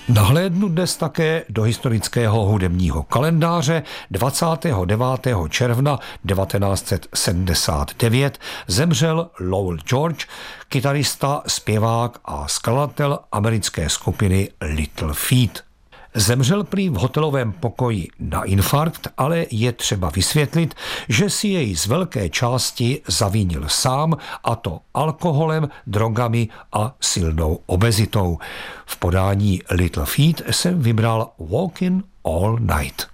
Nahlédnu dnes také do historického hudebního kalendáře. 29. června 1979 zemřel Lowell George, kytarista, zpěvák a skladatel americké skupiny Little Feat. Zemřel prý v hotelovém pokoji na infarkt, ale je třeba vysvětlit, že si jej z velké části zavínil sám, a to alkoholem, drogami a silnou obezitou. V podání Little Feat jsem vybral Walking All Night.